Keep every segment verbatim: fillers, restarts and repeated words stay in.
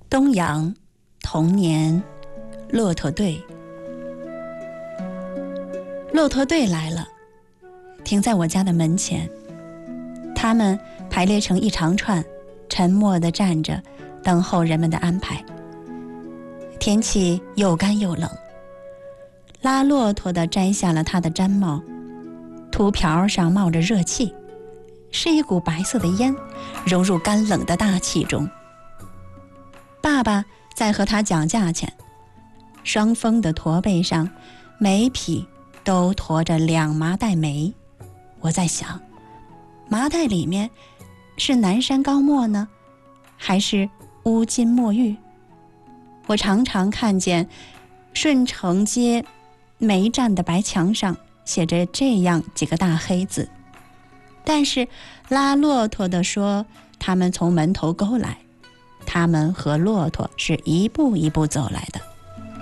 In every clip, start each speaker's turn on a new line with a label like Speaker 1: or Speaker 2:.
Speaker 1: 东阳童年骆驼队。骆驼队来了，停在我家的门前。他们排列成一长串，沉默地站着，等候人们的安排。天气又干又冷，拉骆驼的摘下了他的毡帽，秃瓢上冒着热气，是一股白色的烟，融入干冷的大气中。爸爸在和他讲价钱，双峰的驼背上每匹都驮着两麻袋煤。我在想，麻袋里面是南山高墨呢，还是乌金墨玉？我常常看见顺城街煤站的白墙上写着这样几个大黑字，但是拉骆驼的说他们从门头沟来，他们和骆驼是一步一步走来的。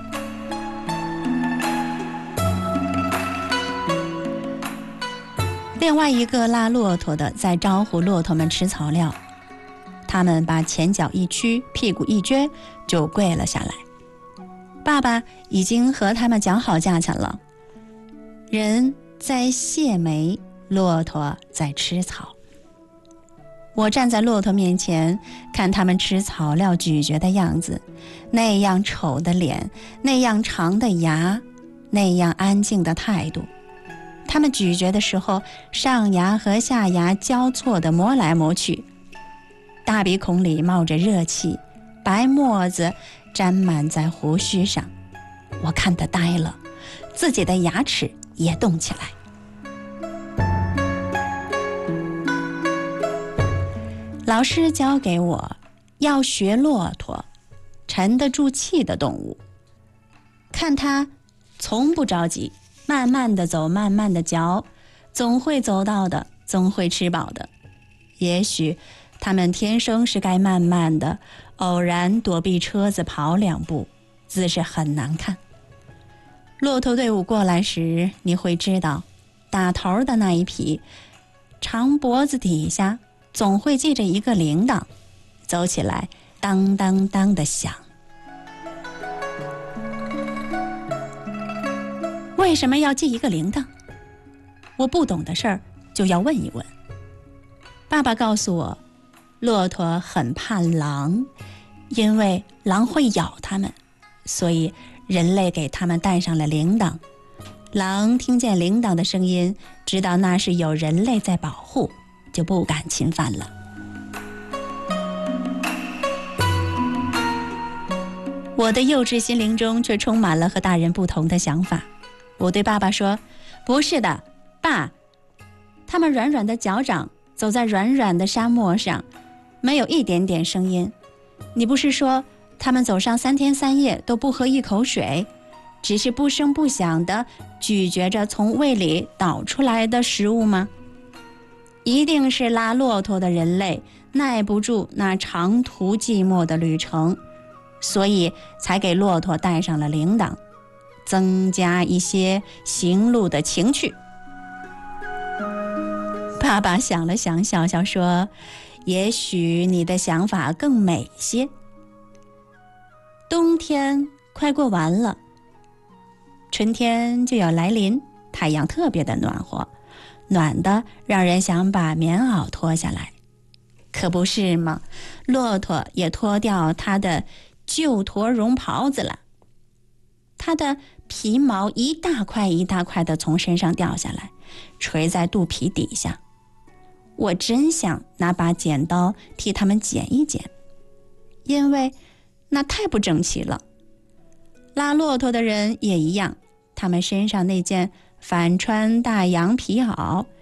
Speaker 1: 另外一个拉骆驼的在招呼骆驼们吃草料，他们把前脚一屈，屁股一撅，就跪了下来。爸爸已经和他们讲好价钱了，人在卸煤，骆驼在吃草。我站在骆驼面前，看他们吃草料咀嚼的样子，那样丑的脸，那样长的牙，那样安静的态度。他们咀嚼的时候，上牙和下牙交错地磨来磨去，大鼻孔里冒着热气，白沫子沾满在胡须上。我看得呆了，自己的牙齿也动起来。老师教给我要学骆驼，沉得住气的动物，看它从不着急，慢慢地走，慢慢地嚼，总会走到的，总会吃饱的。也许他们天生是该慢慢的，偶然躲避车子跑两步，姿势很难看。骆驼队伍过来时，你会知道，打头的那一匹，长脖子底下总会系着一个铃铛，走起来当当当的响。为什么要系一个铃铛？我不懂的事儿就要问一问。爸爸告诉我，骆驼很怕狼，因为狼会咬它们，所以人类给它们带上了铃铛。狼听见铃铛的声音，知道那是有人类在保护，就不敢侵犯了。我的幼稚心灵中却充满了和大人不同的想法。我对爸爸说，不是的，爸，他们软软的脚掌走在软软的沙漠上，没有一点点声音。你不是说他们走上三天三夜都不喝一口水，只是不声不响地咀嚼着从胃里倒出来的食物吗？一定是拉骆驼的人类耐不住那长途寂寞的旅程，所以才给骆驼带上了铃铛，增加一些行路的情趣。爸爸想了想，笑笑说，也许你的想法更美些。冬天快过完了，春天就要来临，太阳特别的暖和，暖的让人想把棉袄脱下来。可不是吗？骆驼也脱掉它的旧驼绒袍子了，它的皮毛一大块一大块的从身上掉下来，垂在肚皮底下。我真想拿把剪刀替它们剪一剪，因为那太不整齐了。拉骆驼的人也一样，他们身上那件反穿大羊皮袄